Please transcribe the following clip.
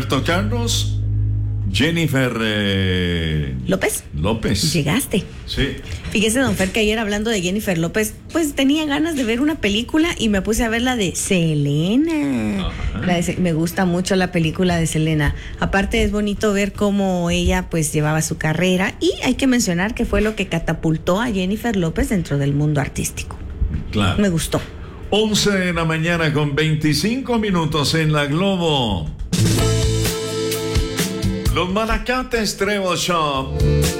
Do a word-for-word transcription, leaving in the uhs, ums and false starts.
Roberto Carlos, Jennifer eh, López. López. Llegaste. Sí. Fíjese, don Fer, que ayer hablando de Jennifer López, pues tenía ganas de ver una película y me puse a ver la de Selena. La de, me gusta mucho la película de Selena. Aparte es bonito ver cómo ella pues llevaba su carrera y hay que mencionar que fue lo que catapultó a Jennifer López dentro del mundo artístico. Claro. Me gustó. once de la mañana con veinticinco minutos en la Globo. Los Malacates Trevo Shop